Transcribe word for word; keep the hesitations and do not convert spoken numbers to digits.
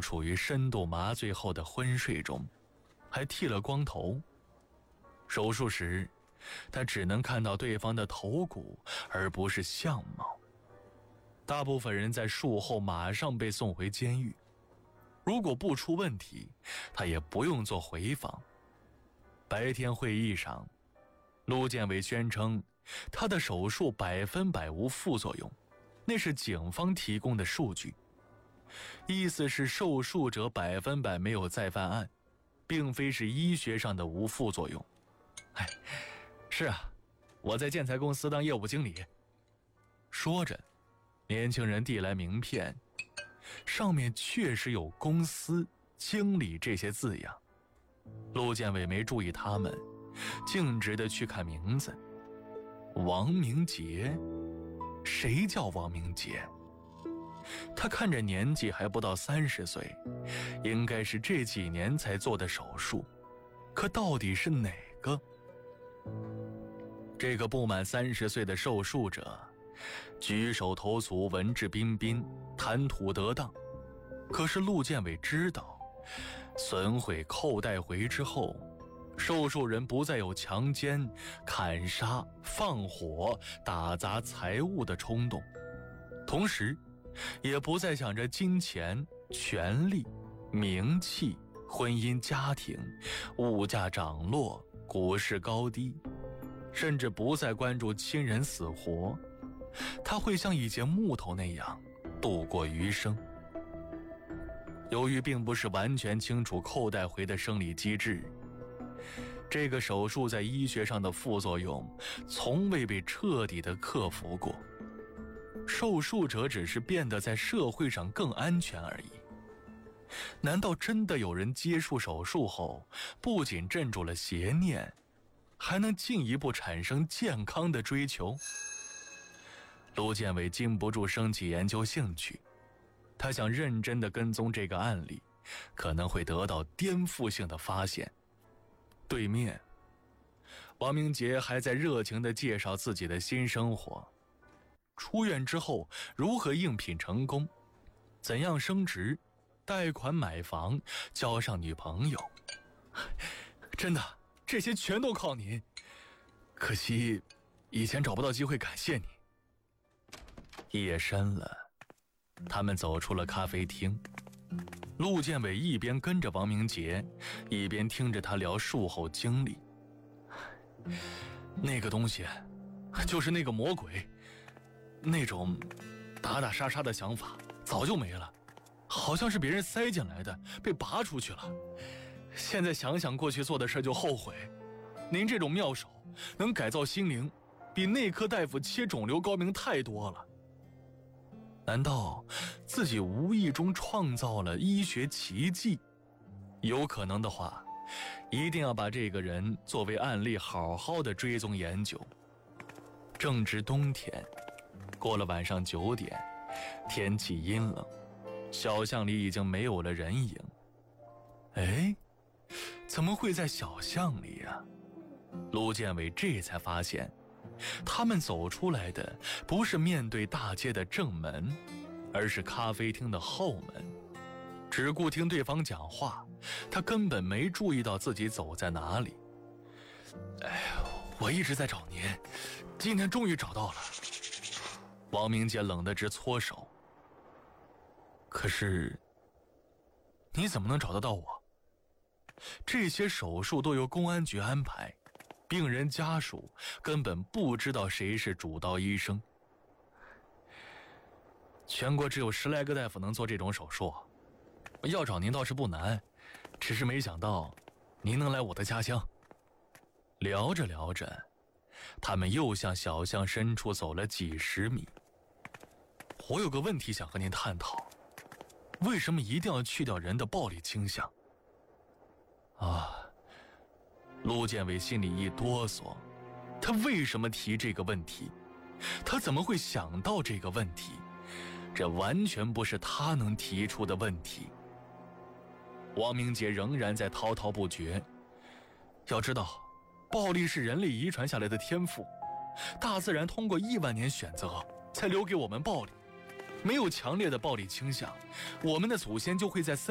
处于深度麻醉后的昏睡中，还剃了光头。手术时他只能看到对方的头骨，而不是相貌。大部分人在术后马上被送回监狱，如果不出问题，他也不用做回访。白天会议上，陆建伟宣称他的手术百分百无副作用，那是警方提供的数据，意思是受术者百分百没有再犯案，并非是医学上的无副作用。哎，是啊，我在建材公司当业务经理。说着，年轻人递来名片，上面确实有公司、经理这些字样。陆建伟没注意他们，径直地去看名字。王明杰？谁叫王明杰？他看着年纪还不到三十岁，应该是这几年才做的手术，可到底是哪个？这个不满三十岁的受术者，举手投足文质彬彬，谈吐得当。可是陆建伟知道，损毁扣带回之后，受术人不再有强奸、砍杀、放火、打砸财物的冲动，同时也不再想着金钱、权力、名气、婚姻家庭、物价涨落、股市高低，甚至不再关注亲人死活。他会像一节木头那样度过余生。由于并不是完全清楚扣带回的生理机制，这个手术在医学上的副作用从未被彻底的克服过。受术者只是变得在社会上更安全而已。难道真的有人接触手术后，不仅镇住了邪念，还能进一步产生健康的追求？陆建伟禁不住升起研究兴趣，他想认真地跟踪这个案例，可能会得到颠覆性的发现。对面，王明杰还在热情地介绍自己的新生活，出院之后如何应聘成功，怎样升职，贷款买房，交上女朋友。真的，这些全都靠您，可惜以前找不到机会感谢你。夜深了，他们走出了咖啡厅。陆建伟一边跟着王明杰，一边听着他聊术后经历。那个东西就是那个魔鬼，那种打打杀杀的想法早就没了，好像是别人塞进来的，被拔出去了。现在想想过去做的事就后悔。您这种妙手能改造心灵，比内科大夫切肿瘤高明太多了。难道自己无意中创造了医学奇迹？有可能的话，一定要把这个人作为案例好好的追踪研究。正值冬天，过了晚上九点，天气阴冷，小巷里已经没有了人影。哎，怎么会在小巷里呀？陆建伟这才发现，他们走出来的不是面对大街的正门，而是咖啡厅的后门。只顾听对方讲话，他根本没注意到自己走在哪里。哎呀，我一直在找您，今天终于找到了。王明杰冷得直搓手。可是你怎么能找得到我？这些手术都由公安局安排，病人家属根本不知道谁是主刀医生。全国只有十来个大夫能做这种手术，要找您倒是不难，只是没想到您能来我的家乡。聊着聊着，他们又向小巷深处走了几十米。我有个问题想和您探讨，为什么一定要去掉人的暴力倾向？啊，陆建伟心里一哆嗦，他为什么提这个问题？他怎么会想到这个问题？这完全不是他能提出的问题。王明杰仍然在滔滔不绝。要知道，暴力是人类遗传下来的天赋，大自然通过亿万年选择才留给我们暴力。没有强烈的暴力倾向，我们的祖先就会在森